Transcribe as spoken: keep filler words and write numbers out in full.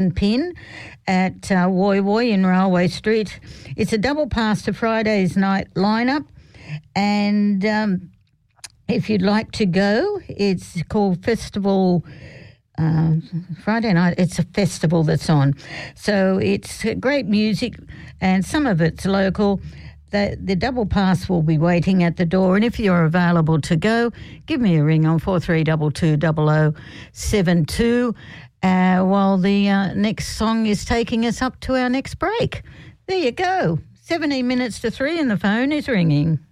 Pin at uh, Woy Woy in Railway Street. It's a double pass to Friday's night lineup, and um, if you'd like to go, it's called Festival uh, Friday night. It's a festival that's on, so it's great music, and some of it's local. The, the double pass will be waiting at the door, and if you're available to go, give me a ring on four three two two zero zero seven two. Uh, while the uh, next song is taking us up to our next break. There you go. seventeen minutes to three and the phone is ringing.